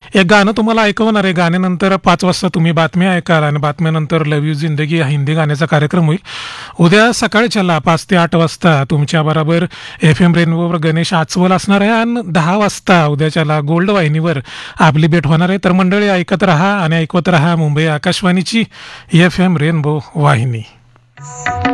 एक गाणं तुम्हाला ऐकवणार आहे. गाण्यानंतर 5 वाजता तुम्ही बातम्या ऐकाल आणि बातम्यानंतर लव यू जिंदगी हा हिंदी गाण्याचा कार्यक्रम होईल. उद्या सकाळच्याला 5 ते 8 वाजता तुमच्याबरोबर FM रेनबोवर गणेश आचवल असणार आहे आणि 10 वाजता उद्याच्याला गोल्ड वाहिनीवर आपली भेट होणार आहे. तर मंडळी ऐकत राहा आणि ऐकवत राहा मुंबई आकाशवाणीची FM रेनबो वाहिनी.